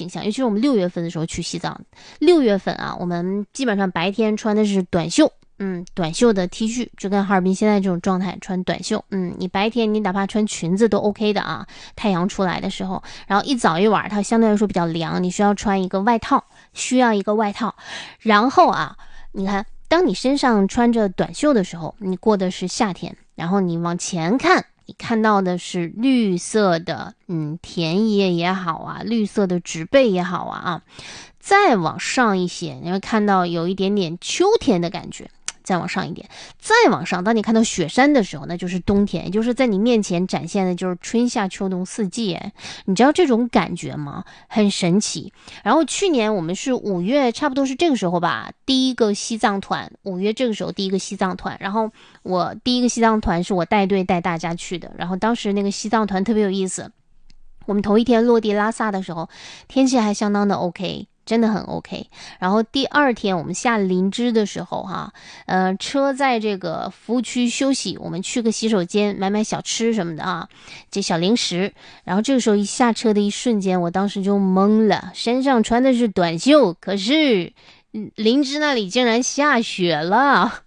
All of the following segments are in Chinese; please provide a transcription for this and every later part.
景象，尤其是我们6月份的时候去西藏。6月份啊，我们基本上白天穿的是短袖，短袖的 T 恤，就跟哈尔滨现在这种状态，穿短袖，你白天你哪怕穿裙子都 OK 的啊，太阳出来的时候，然后一早一晚它相对来说比较凉，你需要穿一个外套，然后啊，你看，当你身上穿着短袖的时候，你过的是夏天，然后你往前看，你看到的是绿色的，田野也好啊，绿色的植被也好啊，再往上一些，你会看到有一点点秋天的感觉。再往上一点，再往上，当你看到雪山的时候，那就是冬天，也就是在你面前展现的就是春夏秋冬4季。你知道这种感觉吗？很神奇。然后去年我们是5月，差不多是这个时候吧，第一个西藏团，5月这个时候第一个西藏团，然后我第一个西藏团是我带队带大家去的，然后当时那个西藏团特别有意思，我们头一天落地拉萨的时候，天气还相当的 OK，真的很 OK。然后第2天我们下林芝的时候车在这个服务区休息，我们去个洗手间买买小吃什么的啊，这小零食。然后这个时候一下车的一瞬间，我当时就懵了，身上穿的是短袖，可是林芝那里竟然下雪了。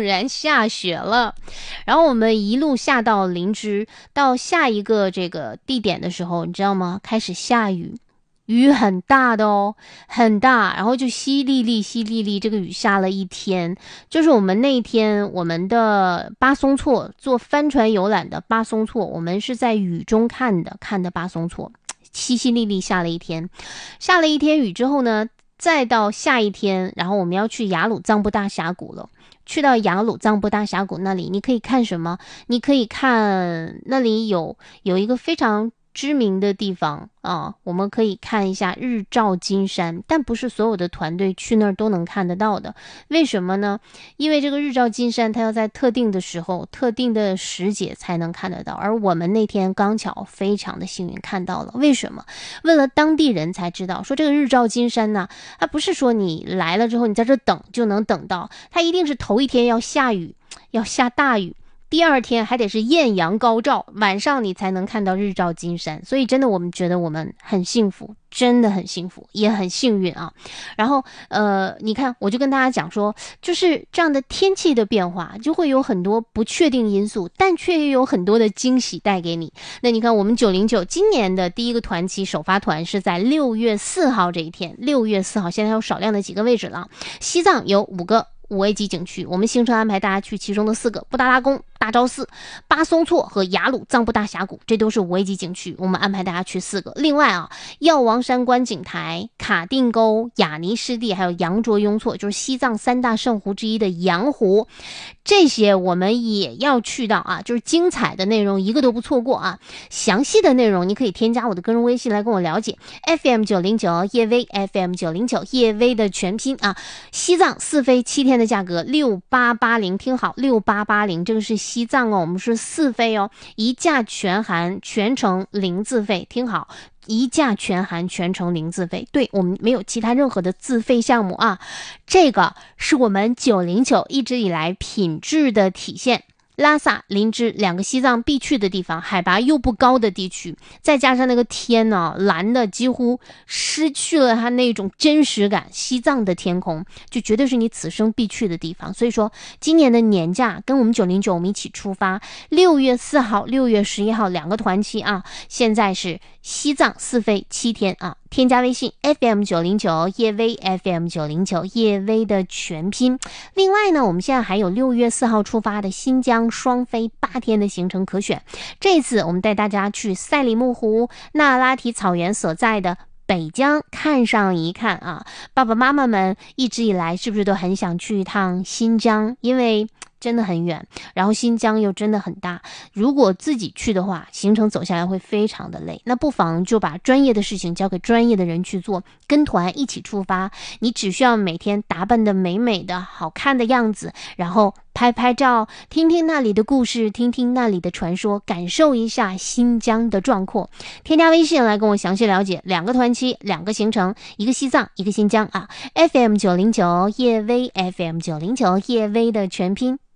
然后我们一路下到林芝，到下一个这个地点的时候，你知道吗？开始下雨，雨很大的哦，很大，然后就淅沥沥，这个雨下了一天。就是我们那一天，我们的巴松措坐帆船游览的巴松措，我们是在雨中看的巴松措，淅沥沥下了一天雨之后呢，再到下一天，然后我们要去雅鲁藏布大峡谷了。去到雅鲁藏布大峡谷那里，你可以看什么？你可以看那里有一个非常知名的地方啊，我们可以看一下日照金山，但不是所有的团队去那儿都能看得到的。为什么呢？因为这个日照金山它要在特定的时候、特定的时节才能看得到，而我们那天刚巧非常的幸运看到了。为什么？问了当地人才知道，说这个日照金山呢，它不是说你来了之后你在这等就能等到，它一定是头一天要下雨，要下大雨。第2天还得是艳阳高照，晚上你才能看到日照金山。所以真的我们觉得我们很幸福，真的很幸福，也很幸运啊。然后你看，我就跟大家讲说，就是这样的天气的变化就会有很多不确定因素，但却也有很多的惊喜带给你。那你看我们909今年的第一个团期首发团是在6月4号这一天，6月4号现在还有少量的几个位置了。西藏有5个5A级景区，我们行程安排大家去其中的4个：布达拉宫、大昭寺、巴松措和雅鲁藏布大峡谷，这都是5A级景区，我们安排大家去4个。另外药王山观景台、卡定沟、雅尼湿地，还有羊卓雍措，就是西藏3大圣湖之一的羊湖，这些我们也要去到啊，就是精彩的内容一个都不错过啊。详细的内容你可以添加我的个人微信来跟我了解 ，FM909叶薇 FM909叶薇的全拼啊。西藏4飞7天的价格6880，听好，6880，这个是西藏哦，我们是4飞哦，一价全含，全程零自费，听好，一价全含，全程零自费，对，我们没有其他任何的自费项目啊，这个是我们909一直以来品质的体现。拉萨、林芝2个西藏必去的地方，海拔又不高的地区，再加上那个天呢，蓝的几乎失去了它那种真实感，西藏的天空就绝对是你此生必去的地方。所以说今年的年假跟我们909我们一起出发，6月4号、6月11号2个团期啊，现在是西藏4飞7天啊，添加微信 FM909叶薇 FM909叶薇的全拼。另外呢，我们现在还有6月4号出发的新疆双飞8天的行程可选。这次我们带大家去赛里木湖、那拉提草原所在的北疆看上一看啊，爸爸妈妈们一直以来是不是都很想去一趟新疆？因为真的很远，然后新疆又真的很大，如果自己去的话，行程走下来会非常的累，那不妨就把专业的事情交给专业的人去做，跟团一起出发，你只需要每天打扮的美美的好看的样子，然后拍拍照，听听那里的故事，听听那里的传说，感受一下新疆的壮阔。添加微信来跟我详细了解2个团期2个行程，一个西藏一个新疆啊。FM909叶薇 FM909叶薇的全拼。